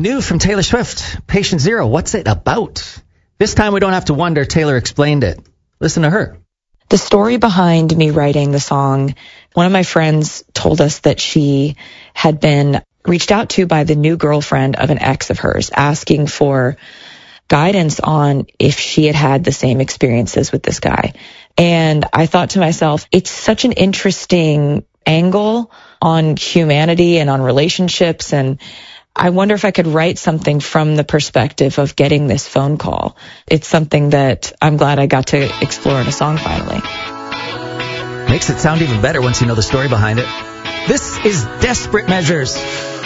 new from Taylor Swift, Patient Zero. What's it about? This time we don't have to wonder. Taylor explained it. Listen to her. The story behind me writing the song, one of my friends told us that she had been reached out to by the new girlfriend of an ex of hers, asking for guidance on if she had had the same experiences with this guy. And I thought to myself, it's such an interesting angle on humanity and on relationships, and I wonder if I could write something from the perspective of getting this phone call. It's something that I'm glad I got to explore in a song finally. Makes it sound even better once you know the story behind it. This is Desperate Measures.